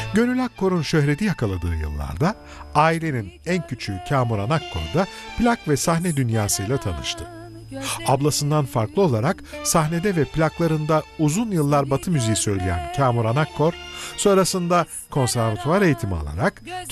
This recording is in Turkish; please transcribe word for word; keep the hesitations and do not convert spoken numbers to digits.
Gönül Akkor'un şöhreti yakaladığı yıllarda ailenin en küçüğü Kamuran Akkor da plak ve sahne dünyasıyla tanıştı. Ablasından farklı olarak sahnede ve plaklarında uzun yıllar Batı müziği söyleyen Kamuran Akkor, sonrasında konservatuvar eğitimi alarak